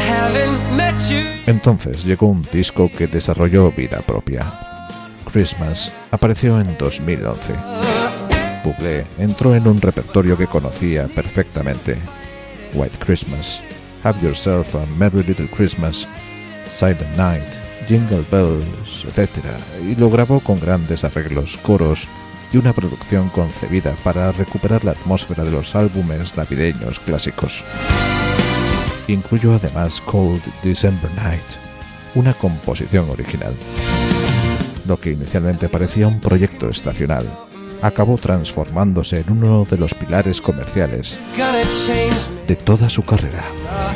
Entonces llegó un disco que desarrolló vida propia. Christmas apareció en 2011. Bublé entró en un repertorio que conocía perfectamente: White Christmas, Have Yourself a Merry Little Christmas, Silent Night, Jingle Bells, etc. Y lo grabó con grandes arreglos, coros y una producción concebida para recuperar la atmósfera de los álbumes navideños clásicos. Incluyó además Cold December Night, una composición original. Lo que inicialmente parecía un proyecto estacional, acabó transformándose en uno de los pilares comerciales de toda su carrera.